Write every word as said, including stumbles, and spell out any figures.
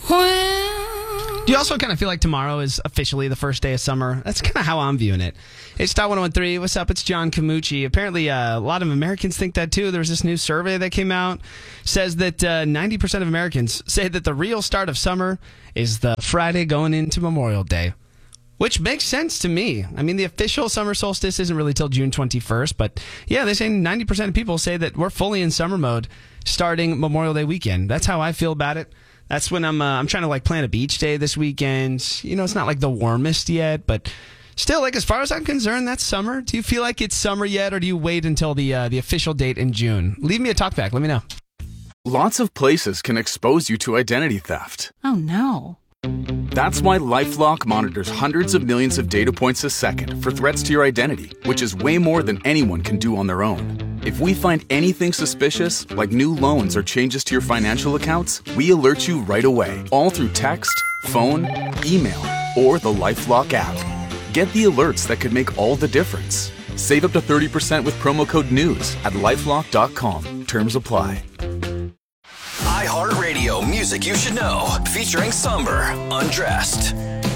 Do you also kind of feel like tomorrow is officially the first day of summer? That's kind of how I'm viewing it. It's Star one oh one three. What's up? It's John Camucci. Apparently, uh, a lot of Americans think that, too. There was this new survey that came out. Says that uh, ninety percent of Americans say that the real start of summer is the Friday going into Memorial Day, which makes sense to me. I mean, the official summer solstice isn't really till June twenty-first, but yeah, they say ninety percent of people say that we're fully in summer mode starting Memorial Day weekend. That's how I feel about it. That's when I'm uh, I'm trying to like plan a beach day this weekend. You know, it's not like the warmest yet, but still, like as far as I'm concerned, that's summer. Do you feel like it's summer yet, or do you wait until the uh, the official date in June? Leave me a talk back. Let me know. Lots of places can expose you to identity theft. Oh no. That's why LifeLock monitors hundreds of millions of data points a second for threats to your identity, which is way more than anyone can do on their own. If we find anything suspicious, like new loans or changes to your financial accounts, we alert you right away, all through text, phone, email, or the LifeLock app. Get the alerts that could make all the difference. Save up to thirty percent with promo code NEWS at lifelock dot com. Terms apply. iHeartRadio music you should know, featuring Somber, Undressed.